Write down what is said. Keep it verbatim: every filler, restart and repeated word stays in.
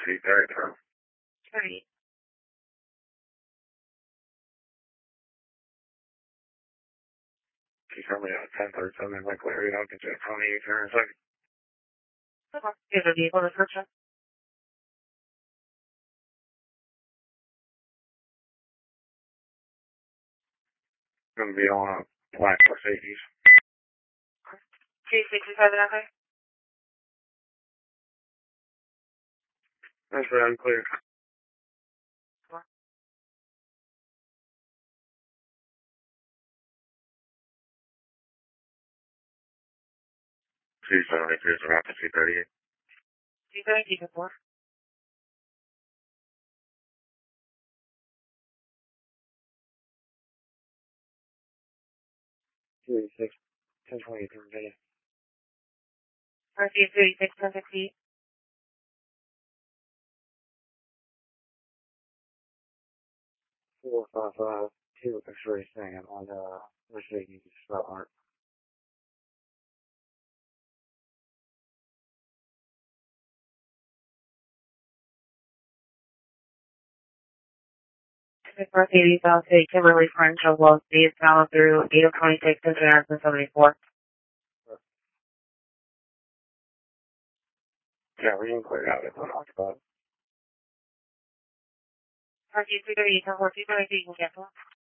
two thirty, bro. thirty. She told me at ten thirty something, like, Larry, I'll get you a Tony here in a second. Okay. Is the vehicle description? Gonna be on a black Mercedes. Two sixty-seven, okay. That's very unclear. two seventy-three, so after two thirty-eight. two thirty, two four. two eighty-six, ten twenty-three, Virginia. R C thirty-six, ten sixty. four five five, two X-ray Sam on the Mercedes Spell Art. Mercedes South State, Kimberly French of Wall Street, down through eight oh twenty-six to three seventy-four. Yeah, we can clear out. It's unoccupied. R C three thirty, ten four, two thirty-three, you can cancel.